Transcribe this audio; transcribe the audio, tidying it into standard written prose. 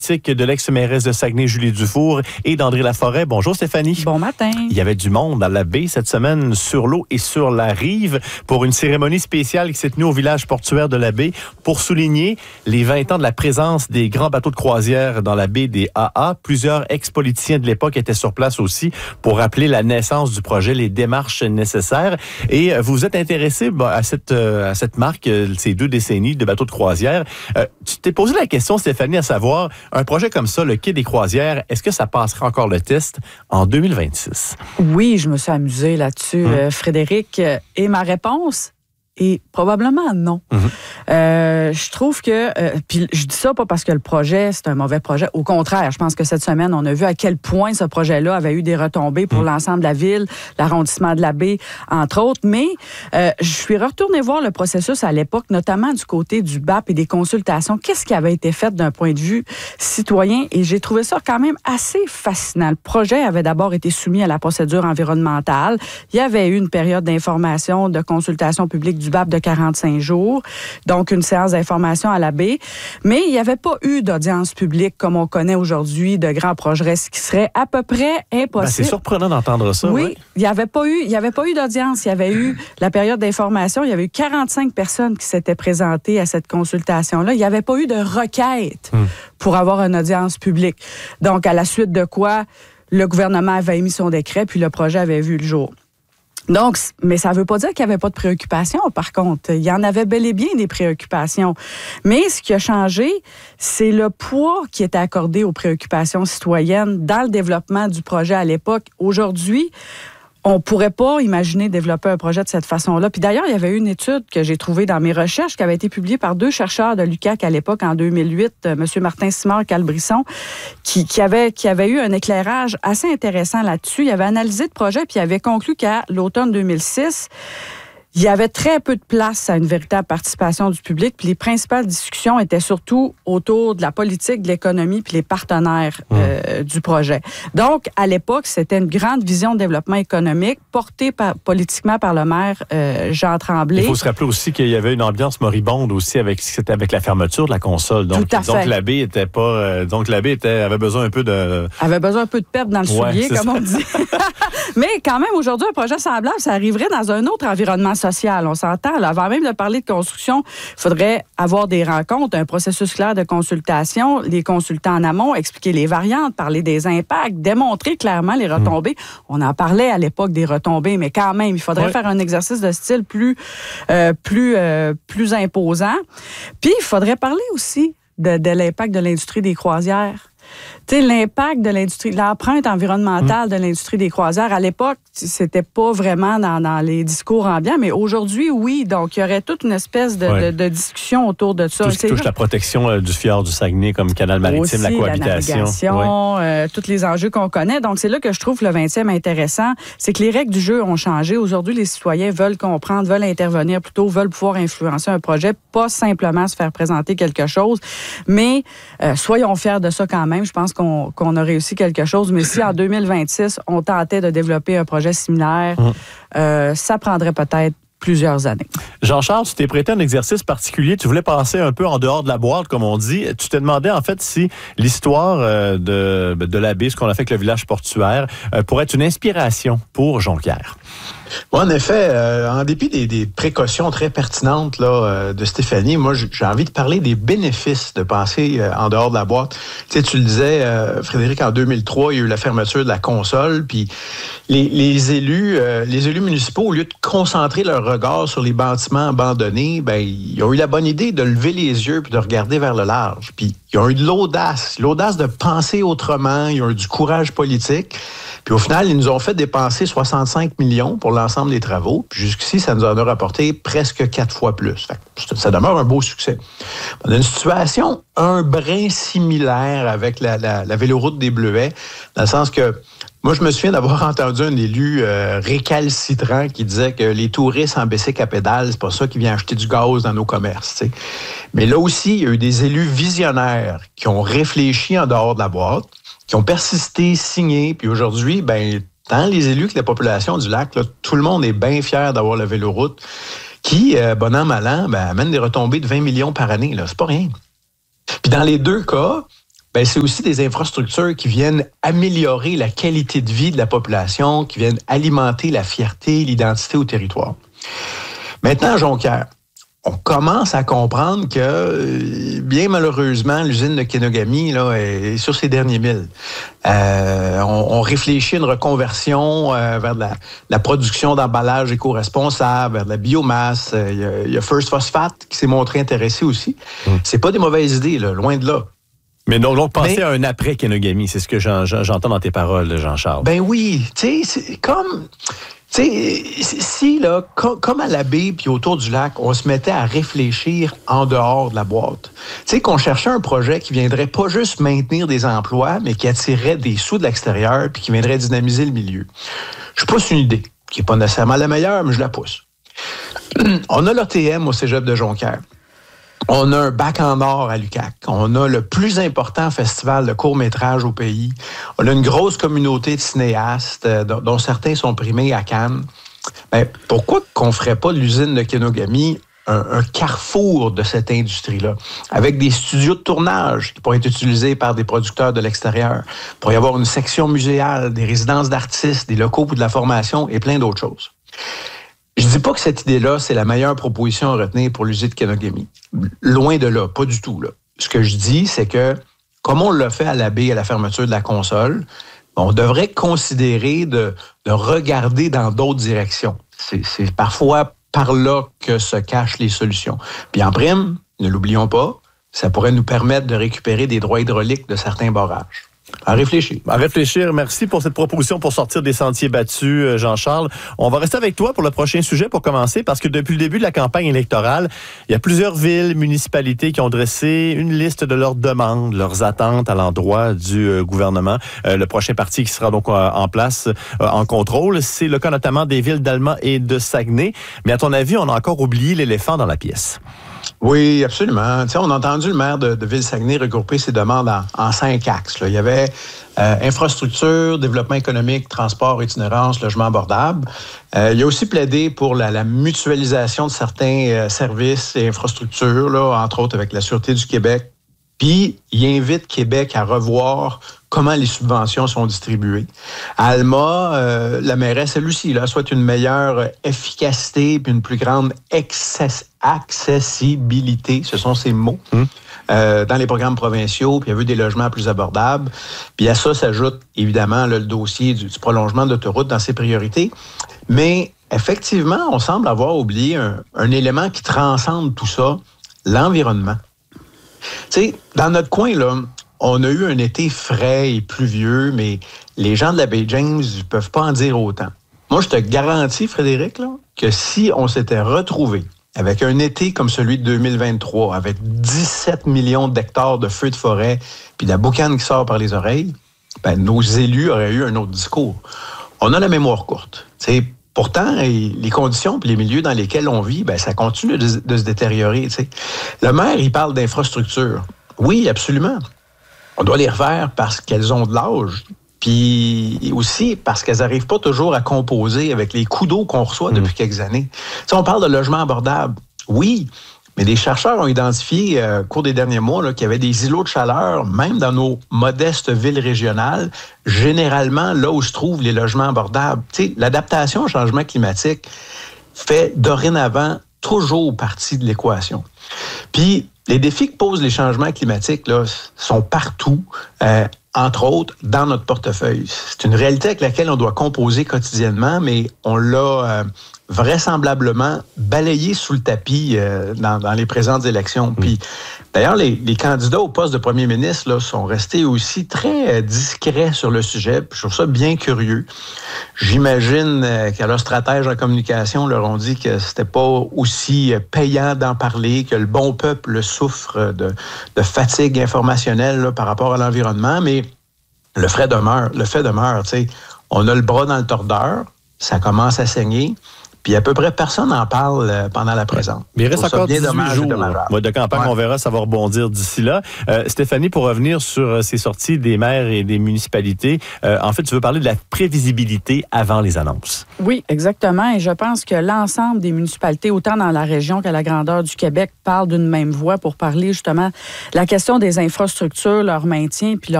de l'ex-mairesse de Saguenay, Julie Dufour, et d'André Laforêt. Bonjour Stéphanie. Bon matin. Il y avait du monde à la baie cette semaine sur l'eau et sur la rive pour une cérémonie spéciale qui s'est tenue au village portuaire de la baie pour souligner les 20 ans de la présence des grands bateaux de croisière dans la baie des AA. Plusieurs ex-politiciens de l'époque étaient sur place aussi pour rappeler la naissance du projet, les démarches nécessaires. Et vous vous êtes intéressé à cette marque, ces 2 décennies de bateaux de croisière. Tu t'es posé la question, Stéphanie, à savoir, un projet comme ça, le Quai des croisières, est-ce que ça passera encore le test en 2026? Oui, je me suis amusée là-dessus, Frédéric. Et ma réponse est probablement non. Je trouve que, puis je dis ça pas parce que le projet, c'est un mauvais projet. Au contraire, je pense que cette semaine, on a vu à quel point ce projet-là avait eu des retombées pour l'ensemble de la ville, l'arrondissement de la baie, entre autres. Mais je suis retournée voir le processus à l'époque, notamment du côté du BAP et des consultations. Qu'est-ce qui avait été fait d'un point de vue citoyen? Et j'ai trouvé ça quand même assez fascinant. Le projet avait d'abord été soumis à la procédure environnementale. Il y avait eu une période d'information, de consultation publique du BAP de 45 jours. Donc, une séance d'information à la baie. Mais il n'y avait pas eu d'audience publique comme on connaît aujourd'hui de grands projets, ce qui serait à peu près impossible. C'est surprenant d'entendre ça. Oui, il n'y avait pas eu d'audience. Il y avait eu la période d'information. Il y avait eu 45 personnes qui s'étaient présentées à cette consultation-là. Il n'y avait pas eu de requête pour avoir une audience publique. Donc, à la suite de quoi, le gouvernement avait émis son décret, puis le projet avait vu le jour. Donc, mais ça ne veut pas dire qu'il n'y avait pas de préoccupations, par contre. Il y en avait bel et bien des préoccupations. Mais ce qui a changé, c'est le poids qui était accordé aux préoccupations citoyennes dans le développement du projet à l'époque. Aujourd'hui, on ne pourrait pas imaginer développer un projet de cette façon-là. Puis d'ailleurs, il y avait eu une étude que j'ai trouvée dans mes recherches qui avait été publiée par 2 chercheurs de l'UQAC à l'époque, en 2008, M. Martin Simard-Calbrisson, qui avait eu un éclairage assez intéressant là-dessus. Il avait analysé le projet puis il avait conclu qu'à l'automne 2006, il y avait très peu de place à une véritable participation du public, puis les principales discussions étaient surtout autour de la politique, de l'économie, puis les partenaires du projet. Donc, à l'époque, c'était une grande vision de développement économique portée politiquement par le maire Jean Tremblay. Il faut se rappeler aussi qu'il y avait une ambiance moribonde aussi avec la fermeture de la console. Donc la baie était pas, avait besoin un peu de... Avait besoin un peu de perte dans le soulier, comme on dit. Mais quand même, aujourd'hui, un projet semblable, ça arriverait dans un autre environnement social. On s'entend. Là, avant même de parler de construction, il faudrait avoir des rencontres, un processus clair de consultation, les consultants en amont, expliquer les variantes, parler des impacts, démontrer clairement les retombées. On en parlait à l'époque des retombées, mais quand même, il faudrait faire un exercice de style plus imposant. Puis, il faudrait parler aussi de l'impact de l'industrie des croisières. Tu sais, l'impact de l'industrie, l'empreinte environnementale de l'industrie des croisières, à l'époque, c'était pas vraiment dans les discours ambiants, mais aujourd'hui, oui. Donc, il y aurait toute une espèce de discussion autour de ça. Tout ce qui touche la protection du fjord du Saguenay comme canal maritime, aussi, la cohabitation. La navigation, tous les enjeux qu'on connaît. Donc, c'est là que je trouve le 20e intéressant. C'est que les règles du jeu ont changé. Aujourd'hui, les citoyens veulent comprendre, veulent intervenir plutôt, veulent pouvoir influencer un projet, pas simplement se faire présenter quelque chose. Mais soyons fiers de ça quand même. Je pense qu'on a réussi quelque chose. Mais si en 2026, on tentait de développer un projet similaire, ça prendrait peut-être plusieurs années. Jean-Charles, tu t'es prêté un exercice particulier. Tu voulais passer un peu en dehors de la boîte, comme on dit. Tu te demandais, en fait, si l'histoire de la baie, ce qu'on a fait avec le village portuaire, pourrait être une inspiration pour Jonquière. En effet, en dépit des précautions très pertinentes là, de Stéphanie, moi, j'ai envie de parler des bénéfices de passer en dehors de la boîte. Tu sais, tu le disais, Frédéric, en 2003, il y a eu la fermeture de la console, puis les élus municipaux, au lieu de concentrer leur regard sur les bâtiments abandonnés, ben ils ont eu la bonne idée de lever les yeux puis de regarder vers le large. Puis ils ont eu de l'audace de penser autrement, ils ont eu du courage politique. Puis au final, ils nous ont fait dépenser 65 millions pour l'ensemble des travaux. Puis jusqu'ici, ça nous en a rapporté presque 4 fois plus. Fait que ça demeure un beau succès. On a une situation un brin similaire avec la véloroute des Bleuets, dans le sens que moi, je me souviens d'avoir entendu un élu récalcitrant qui disait que les touristes en bicycle à pédale, c'est pas ça qui vient acheter du gaz dans nos commerces. T'sais. Mais là aussi, il y a eu des élus visionnaires qui ont réfléchi en dehors de la boîte, qui ont persisté, signé, puis aujourd'hui, ben tant les élus que la population du lac, là, tout le monde est bien fier d'avoir la véloroute qui, bon an, mal an, ben, amène des retombées de 20 millions par année. Là. C'est pas rien. Puis dans les deux cas, ben, c'est aussi des infrastructures qui viennent améliorer la qualité de vie de la population, qui viennent alimenter la fierté, l'identité au territoire. Maintenant, à Jonquière, on commence à comprendre que, bien malheureusement, l'usine de Kenogami là, est sur ses derniers milles. On réfléchit à une reconversion vers la production d'emballages éco-responsables, vers de la biomasse. Il y a First Phosphate qui s'est montré intéressé aussi. C'est pas des mauvaises idées, là, loin de là. Mais donc pensez à un après Kenogami, c'est ce que j'entends dans tes paroles, Jean-Charles. Ben oui, tu sais, c'est comme... Tu sais, si, là, comme à la baie puis autour du lac, on se mettait à réfléchir en dehors de la boîte. Tu sais, qu'on cherchait un projet qui viendrait pas juste maintenir des emplois, mais qui attirerait des sous de l'extérieur puis qui viendrait dynamiser le milieu. Je pousse une idée, qui n'est pas nécessairement la meilleure, mais je la pousse. On a l'ATM au cégep de Jonquière. On a un bac en or à l'UQAC. On a le plus important festival de court-métrage au pays. On a une grosse communauté de cinéastes, dont certains sont primés à Cannes. Ben, pourquoi qu'on ne ferait pas de l'usine de Kenogami un carrefour de cette industrie-là, avec des studios de tournage qui pourraient être utilisés par des producteurs de l'extérieur, pour y avoir une section muséale, des résidences d'artistes, des locaux pour de la formation et plein d'autres choses. Je dis pas que cette idée-là, c'est la meilleure proposition à retenir pour l'usine de Kenogami. Loin de là, pas du tout. Là. Ce que je dis, c'est que, comme on l'a fait à la baie à la fermeture de la console, on devrait considérer de regarder dans d'autres directions. C'est parfois par là que se cachent les solutions. Puis en prime, ne l'oublions pas, ça pourrait nous permettre de récupérer des droits hydrauliques de certains barrages. À réfléchir. À réfléchir. Merci pour cette proposition pour sortir des sentiers battus, Jean-Charles. On va rester avec toi pour le prochain sujet pour commencer, parce que depuis le début de la campagne électorale, il y a plusieurs villes, municipalités qui ont dressé une liste de leurs demandes, leurs attentes à l'endroit du gouvernement. Le prochain parti qui sera donc en place, en contrôle, c'est le cas notamment des villes d'Alma et de Saguenay. Mais à ton avis, on a encore oublié l'éléphant dans la pièce. Oui, absolument. Tu sais, on a entendu le maire de Ville-Saguenay regrouper ses demandes en 5 axes. Là. Il y avait infrastructure, développement économique, transport, itinérance, logement abordable. Il a aussi plaidé pour la mutualisation de certains services et infrastructures, là, entre autres avec la Sûreté du Québec. Puis, il invite Québec à revoir comment les subventions sont distribuées. À Alma, la mairesse, elle aussi, là, souhaite une meilleure efficacité puis une plus grande accessibilité, ce sont ces mots, dans les programmes provinciaux, puis elle veut des logements plus abordables. Puis à ça s'ajoute, évidemment, là, le dossier du prolongement de l'autoroute dans ses priorités. Mais effectivement, on semble avoir oublié un élément qui transcende tout ça, l'environnement. Tu sais, dans notre coin, là, on a eu un été frais et pluvieux, mais les gens de la baie James ne peuvent pas en dire autant. Moi, je te garantis, Frédéric, là, que si on s'était retrouvés avec un été comme celui de 2023, avec 17 millions d'hectares de feux de forêt, puis la boucane qui sort par les oreilles, ben, nos élus auraient eu un autre discours. On a la mémoire courte. T'sais, pourtant, les conditions et les milieux dans lesquels on vit, ben, ça continue de se détériorer. T'sais. Le maire, il parle d'infrastructures. Oui, absolument. On doit les refaire parce qu'elles ont de l'âge, puis aussi parce qu'elles n'arrivent pas toujours à composer avec les coups d'eau qu'on reçoit depuis quelques années. T'sais, on parle de logement abordable. Oui, mais des chercheurs ont identifié au cours des derniers mois là, qu'il y avait des îlots de chaleur, même dans nos modestes villes régionales, généralement là où se trouvent les logements abordables. T'sais, l'adaptation au changement climatique fait dorénavant toujours partie de l'équation. Puis, les défis que posent les changements climatiques là, sont partout, entre autres dans notre portefeuille. C'est une réalité avec laquelle on doit composer quotidiennement, mais on l'a vraisemblablement balayé sous le tapis dans les présentes élections. Puis, d'ailleurs, les candidats au poste de premier ministre là, sont restés aussi très discrets sur le sujet. Puis je trouve ça bien curieux. J'imagine que leurs stratèges en communication leur ont dit que c'était pas aussi payant d'en parler, que le bon peuple souffre de fatigue informationnelle là, par rapport à l'environnement. Mais le fait demeure, tu sais, on a le bras dans le tordeur, ça commence à saigner. Puis à peu près personne n'en parle pendant la présence. Mais il reste encore 18 jours de campagne. Ouais. On verra, ça va rebondir d'ici là. Stéphanie, pour revenir sur ces sorties des maires et des municipalités, en fait, tu veux parler de la prévisibilité avant les annonces. Oui, exactement. Et je pense que l'ensemble des municipalités, autant dans la région qu'à la grandeur du Québec, parlent d'une même voix pour parler justement de la question des infrastructures, leur maintien puis